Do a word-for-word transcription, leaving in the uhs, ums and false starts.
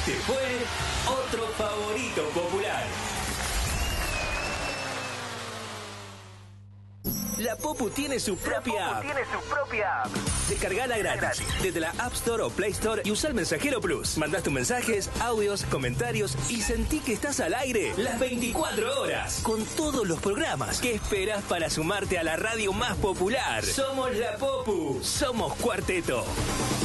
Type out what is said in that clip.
Este fue otro favorito popular. La Popu tiene su propia app. tiene su propia app. Descargala gratis desde la App Store o Play Store y usa el Mensajero Plus. Mandás tus mensajes, audios, comentarios y sentí que estás al aire las veinticuatro horas con todos los programas. ¿Qué esperas para sumarte a la radio más popular? Somos la Popu. Somos Cuarteto.